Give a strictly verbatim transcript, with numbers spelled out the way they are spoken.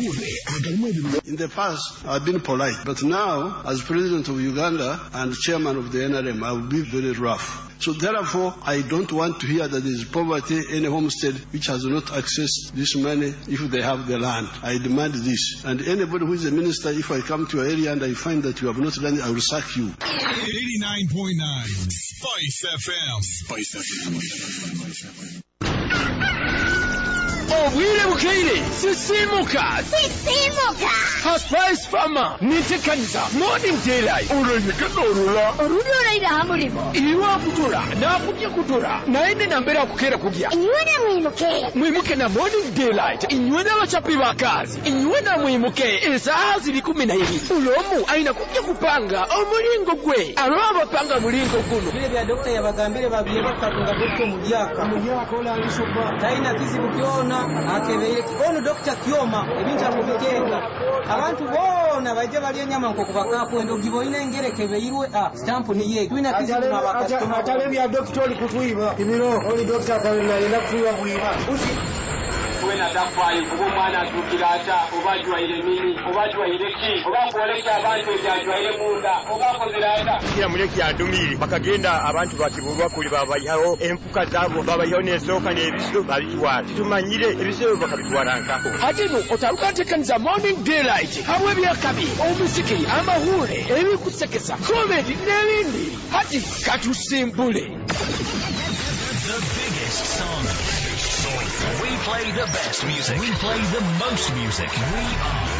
In the past, I've been polite, but now, as President of Uganda and Chairman of the N R M, I will be very rough. So therefore, I don't want to hear that there is poverty in a homestead which has not accessed this money if they have the land. I demand this. And anybody who is a minister, if I come to your area and I find that you have not done it, I will sack you. eighty-nine point nine Spice F M. Spice F M. Obwire bukeire sisimuka sisimuka ha Spice Farmer nitekaniza morning daylight olwenyekeza olula olulyoleira hamulimo iwa kutura nakutya kutura naye nenambera kukera kugya inywena mwimuke mwimuke na morning daylight inywena abacapi bakazi inywena mwimuke esaaha ziri kumi na ibiri ulomu aina kujya kupanga omulingo gwe alo abapanga mulingo guno vile vya dokta yabagambire babye bakatunga dokta mudyaka mudyaka ola alishoba taina kizibu kiona akebeire ono dokta Kioma ebintu akubitenda abantu bona baje bali enyama nko kubakapo endo giboine ngere kebeirwe ah stamp ni ye twina kizibu na bakastoma atale bya dokta oli kutuiba ibiro oli dokta kalena ina kuwa muiba usi wena dafaye kubo mwana tukirata obajwa ile mini obajwa ile ki obakoleka abantu ebyajwa ile munda obakozerata kira muleki adumiri bakagenda abantu bakibulwa kuli babayaho empuka zabo babayaho nesoka nebiso babitwala tumanyire ebiso bakabitwalanka hatino otaruka tekaniza morning daylight hawe byakabi omusiki amahule ebikusekesa comedy n'ebindi hati katusimbule. The biggest song. We play the best music. We play the most music. We are